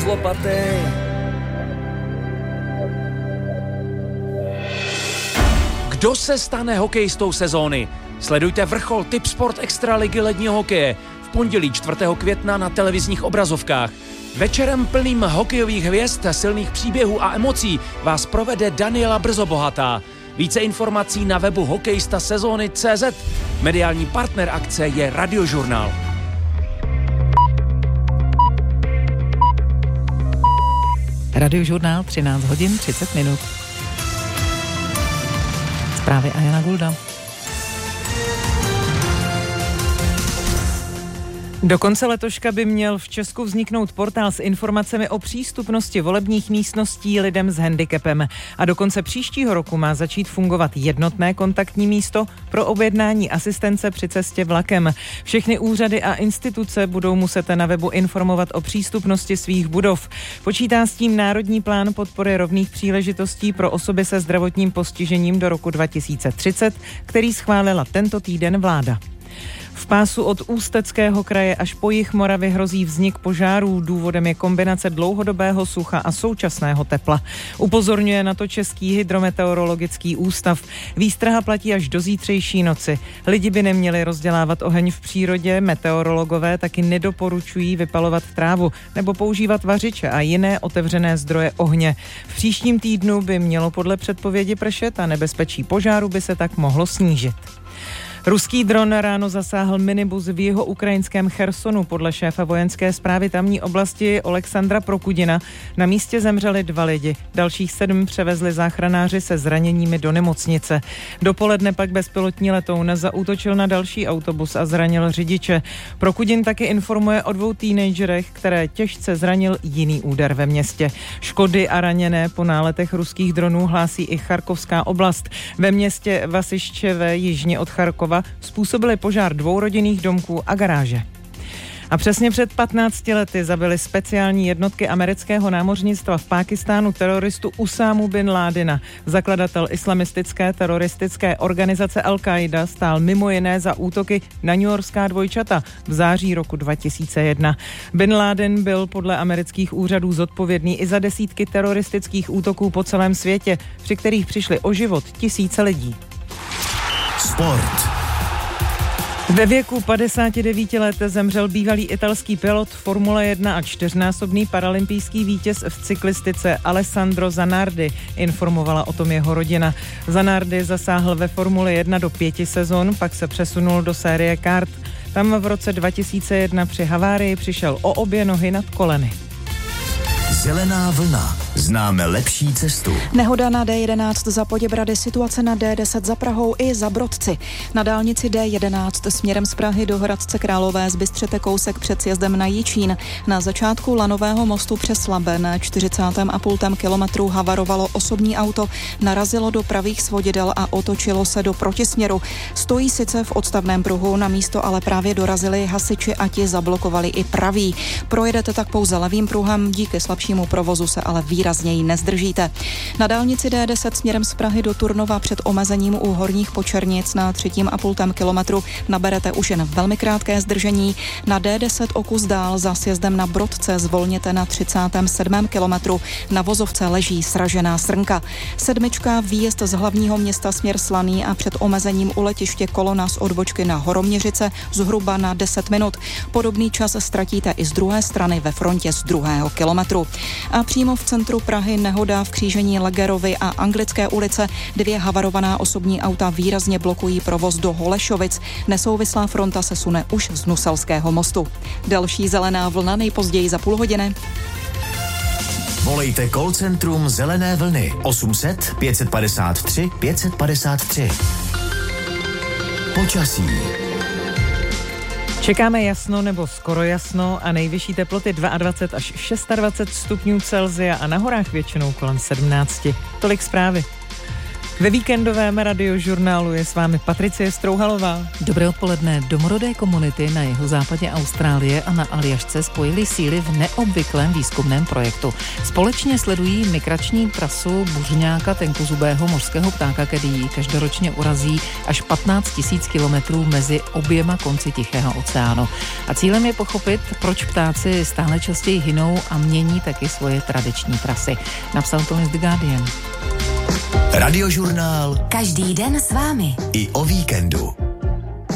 lopatej. Kdo se stane hokejistou sezóny? Sledujte vrchol Tipsport Extraligy ledního hokeje v pondělí 4. května na televizních obrazovkách. Večerem plným hokejových hvězd, silných příběhů a emocí vás provede Daniela Brzobohatá. Více informací na webu hokejistasezony.cz. Mediální partner akce je Radiožurnál. Radiožurnál 13 hodin 30 minut. Zprávy a Jana Gulda. Do konce letoška by měl v Česku vzniknout portál s informacemi o přístupnosti volebních místností lidem s handicapem. A do konce příštího roku má začít fungovat jednotné kontaktní místo pro objednání asistence při cestě vlakem. Všechny úřady a instituce budou muset na webu informovat o přístupnosti svých budov. Počítá s tím Národní plán podpory rovných příležitostí pro osoby se zdravotním postižením do roku 2030, který schválila tento týden vláda. V pásu od Ústeckého kraje až po jih Moravy hrozí vznik požárů. Důvodem je kombinace dlouhodobého sucha a současného tepla. Upozorňuje na to Český hydrometeorologický ústav. Výstraha platí až do zítřejší noci. Lidi by neměli rozdělávat oheň v přírodě, meteorologové taky nedoporučují vypalovat trávu nebo používat vařiče a jiné otevřené zdroje ohně. V příštím týdnu by mělo podle předpovědi pršet a nebezpečí požáru by se tak mohlo snížit. Ruský dron ráno zasáhl minibus v jeho ukrajinském Chersonu. Podle šéfa vojenské správy tamní oblasti Oleksandra Prokudina na místě zemřeli 2 lidi. Dalších 7 převezli záchranáři se zraněními do nemocnice. Dopoledne pak bezpilotní letoun zaútočil na další autobus a zranil řidiče. Prokudin taky informuje o 2 teenagerech, které těžce zranil jiný úder ve městě. Škody a raněné po náletech ruských dronů hlásí i Charkovská oblast. Ve městě Vasiščeve jižně od Charkova způsobili požár 2 rodinných domků a garáže. A přesně před 15 lety zabili speciální jednotky amerického námořnictva v Pákistánu teroristu Usámu bin Ládina. Zakladatel islamistické teroristické organizace Al-Qaida stál mimo jiné za útoky na newyorská dvojčata v září roku 2001. Bin Laden byl podle amerických úřadů zodpovědný i za desítky teroristických útoků po celém světě, při kterých přišli o život tisíce lidí. Sport. Ve věku 59 let zemřel bývalý italský pilot Formule 1 a 4násobný paralympijský vítěz v cyklistice Alessandro Zanardi, informovala o tom jeho rodina. Zanardi zasáhl ve Formule 1 do 5 sezon, pak se přesunul do série kart. Tam v roce 2001 při havárii přišel o obě nohy nad koleny. Zelená vlna. Známe lepší cestu. Nehoda na D11 za Poděbrady, situace na D10 za Prahou i za Brodci. Na dálnici D11 směrem z Prahy do Hradce Králové zbystřete kousek před sjezdem na Jičín. Na začátku lanového mostu přes Labe na 40,5 kilometru havarovalo osobní auto, narazilo do pravých svodidel a otočilo se do protisměru. Stojí sice v odstavném pruhu, na místo ale právě dorazili hasiči a ti zablokovali i pravý. Projedete tak pouze levým pruhem, díky slabšímu provozu se ale výrazněji nezdržíte. Na dálnici D10 směrem z Prahy do Turnova před omezením u Horních Počernic na 3,5 kilometru naberete už jen velmi krátké zdržení. Na D10 o kus dál za sjezdem na Brodce zvolněte na 37. kilometru. Na vozovce leží sražená srnka. 7. výjezd z hlavního města směr Slaný a před omezením u letiště kolona z odbočky na Horoměřice zhruba na 10 minut. Podobný čas ztratíte i z druhé strany ve frontě z 2. kilometru. A přímo v centru Prahy nehoda v křížení Legerovy a Anglické ulice. 2 havarovaná osobní auta výrazně blokují provoz do Holešovic. Nesouvislá fronta se sune už z Nuselského mostu. Další zelená vlna nejpozději za půl hodiny. Volejte call centrum Zelené vlny 800 553 553. Počasí. Čekáme jasno nebo skoro jasno a nejvyšší teploty 22 až 26 stupňů Celsia a na horách většinou kolem 17. Tolik zprávy. Ve víkendovém radiožurnálu je s vámi Patricie Strouhalová. Dobré odpoledne. Domorodé komunity na jihozápadě Austrálie a na Aljašce spojily síly v neobvyklém výzkumném projektu. Společně sledují migrační trasu buřňáka tenkozubého mořského ptáka, který každoročně urazí až 15 000 kilometrů mezi oběma konci Tichého oceánu. A cílem je pochopit, proč ptáci stále častěji hynou a mění taky svoje tradiční trasy. Napsal to list The Guardian. Radiožurnál. Každý den s vámi. I o víkendu.